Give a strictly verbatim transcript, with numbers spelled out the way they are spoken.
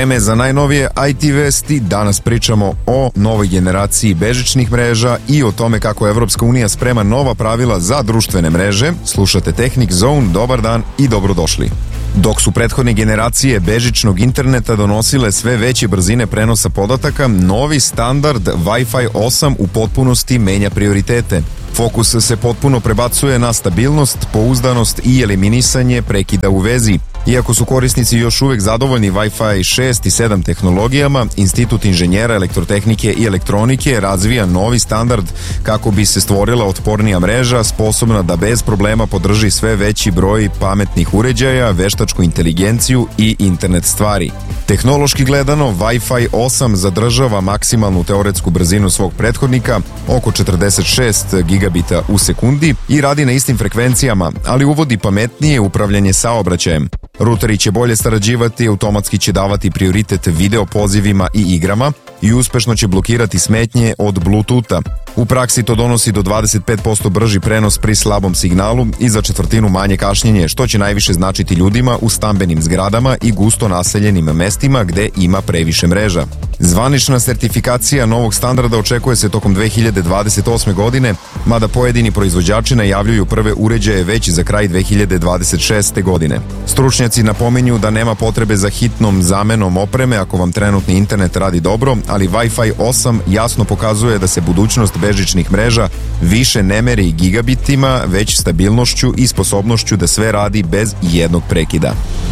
Vreme je za najnovije I T vesti. Danas pričamo o novoj generaciji bežičnih mreža i o tome kako Evropska unija sprema nova pravila za društvene mreže. Slušate Technic Zone, dobar dan i dobrodošli. Dok su prethodne generacije bežičnog interneta donosile sve veće brzine prenosa podataka, novi standard Wi-Fi osam u potpunosti menja prioritete. Fokus se potpuno prebacuje na stabilnost, pouzdanost i eliminisanje prekida u vezi. Iako su korisnici još uvek zadovoljni Wi-Fi šest i sedam tehnologijama, Institut inženjera elektrotehnike i elektronike razvija novi standard kako bi se stvorila otpornija mreža sposobna da bez problema podrži sve veći broj pametnih uređaja, veštačku inteligenciju i internet stvari. Tehnološki gledano, Wi-Fi osam zadržava maksimalnu teoretsku brzinu svog prethodnika, oko četrdeset šest gigabita u sekundi, i radi na istim frekvencijama, ali uvodi pametnije upravljanje saobraćajem. Ruteri će bolje sarađivati, automatski će davati prioritet video pozivima i igrama i uspešno će blokirati smetnje od Bluetootha. U praksi to donosi do dvadeset pet posto brži prenos pri slabom signalu i za četvrtinu manje kašnjenje, što će najviše značiti ljudima u stambenim zgradama i gusto naseljenim mestima gde ima previše mreža. Zvanična sertifikacija novog standarda očekuje se tokom dve hiljade dvadeset osme godine, mada pojedini proizvođači najavljuju prve uređaje već za kraj dve hiljade dvadeset šeste godine. Stručnjaci napominju da nema potrebe za hitnom zamenom opreme ako vam trenutni internet radi dobro, ali Wi-Fi osam jasno pokazuje da se budućnost bežičnih mreža više ne meri gigabitima, već stabilnošću i sposobnošću da sve radi bez jednog prekida.